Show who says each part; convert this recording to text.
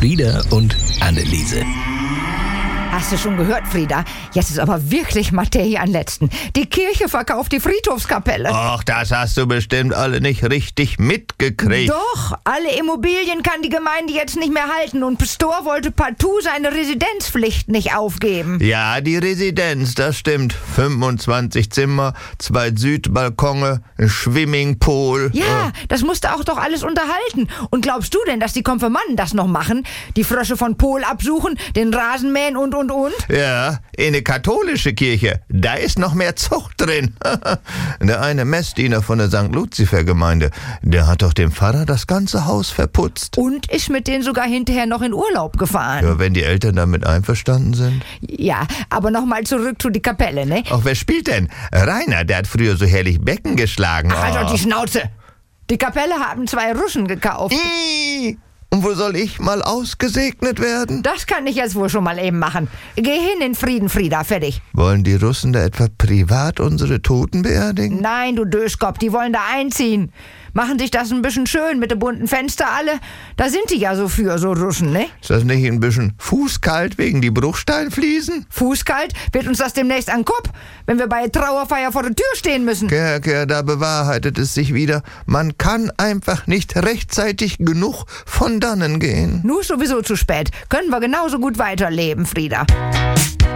Speaker 1: Frieda und Anneliese.
Speaker 2: Hast du schon gehört, Frieda? Jetzt ist aber wirklich Materie an letzten. Die Kirche verkauft die Friedhofskapelle.
Speaker 3: Ach, das hast du bestimmt alle nicht richtig mitgekriegt.
Speaker 2: Doch, alle Immobilien kann die Gemeinde jetzt nicht mehr halten und Pastor wollte partout seine Residenzpflicht nicht aufgeben.
Speaker 3: Ja, die Residenz, das stimmt. 25 Zimmer, 2 Südbalkone, ein Swimmingpool.
Speaker 2: Ja, das musste auch doch alles unterhalten. Und glaubst du denn, dass die Konfirmanden das noch machen? Die Frösche von Pol absuchen, den Rasen mähen und?
Speaker 3: Ja, in eine katholische Kirche, da ist noch mehr Zucht drin. Der eine Messdiener von der St. Luzifer-Gemeinde, der hat doch dem Pfarrer das ganze Haus verputzt.
Speaker 2: Und ist mit denen sogar hinterher noch in Urlaub gefahren.
Speaker 3: Ja, wenn die Eltern damit einverstanden sind.
Speaker 2: Ja, aber nochmal zurück zu die Kapelle, ne?
Speaker 3: Ach, wer spielt denn? Rainer, der hat früher so herrlich Becken geschlagen.
Speaker 2: Ach, halt doch die Schnauze! Die Kapelle haben 2 Russen gekauft.
Speaker 3: Und wo soll ich mal ausgesegnet werden?
Speaker 2: Das kann ich jetzt wohl schon mal eben machen. Geh hin in Frieden, Frieda, fertig.
Speaker 3: Wollen die Russen da etwa privat unsere Toten beerdigen?
Speaker 2: Nein, du Döskop, die wollen da einziehen. Machen sich das ein bisschen schön mit den bunten Fenster alle. Da sind die ja so für, so Russen, ne?
Speaker 3: Ist das nicht ein bisschen fußkalt wegen die Bruchsteinfliesen?
Speaker 2: Fußkalt? Wird uns das demnächst an Kopf, wenn wir bei Trauerfeier vor der Tür stehen müssen?
Speaker 3: Kerker, da bewahrheitet es sich wieder. Man kann einfach nicht rechtzeitig genug von dannen gehen.
Speaker 2: Nur sowieso zu spät. Können wir genauso gut weiterleben, Frieda.